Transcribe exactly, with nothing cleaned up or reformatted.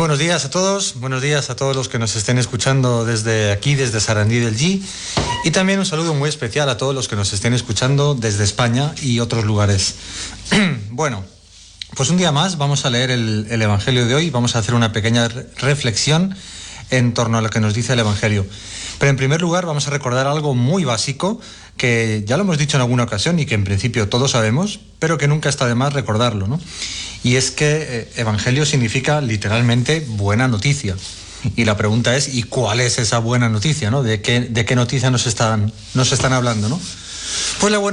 buenos días a todos, buenos días a todos los que nos estén escuchando desde aquí, desde Sarandí del G. Y también un saludo muy especial a todos los que nos estén escuchando desde España y otros lugares. Bueno, pues un día más vamos a leer el, el Evangelio de hoy, vamos a hacer una pequeña reflexión en torno a lo que nos dice el Evangelio. Pero en primer lugar vamos a recordar algo muy básico que ya lo hemos dicho en alguna ocasión y que en principio todos sabemos, pero que nunca está de más recordarlo, ¿no? Y es que eh, Evangelio significa literalmente buena noticia. Y la pregunta es, ¿y cuál es esa buena noticia, ¿no? ¿De qué, de qué noticia nos están, nos están hablando, ¿no? Pues la buena